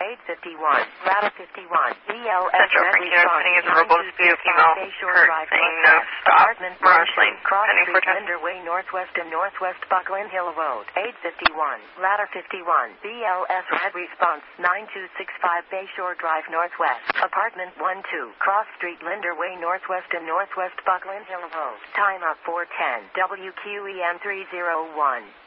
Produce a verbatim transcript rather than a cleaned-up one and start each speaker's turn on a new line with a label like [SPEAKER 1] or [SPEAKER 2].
[SPEAKER 1] eight fifty-one, ladder fifty-one, B L S
[SPEAKER 2] Central
[SPEAKER 1] red
[SPEAKER 2] Frank Unit,
[SPEAKER 1] response,
[SPEAKER 2] pending as a robust view female
[SPEAKER 1] Bayshore
[SPEAKER 2] hurt,
[SPEAKER 1] Drive,
[SPEAKER 2] saying no
[SPEAKER 1] Northwest,
[SPEAKER 2] stop,
[SPEAKER 1] apartment
[SPEAKER 2] Morris
[SPEAKER 1] one,
[SPEAKER 2] Lane,
[SPEAKER 1] Cross
[SPEAKER 2] pending for
[SPEAKER 1] Street,
[SPEAKER 2] test.
[SPEAKER 1] Linder Way, Northwest and Northwest Buckland Hill Road, eight fifty-one, ladder fifty-one, B L S red response, nine two six five Bayshore Drive, Northwest, apartment one two, Cross Street, Linder Way, Northwest and Northwest Buckland Hill Road, time up four ten, W Q E M three oh one.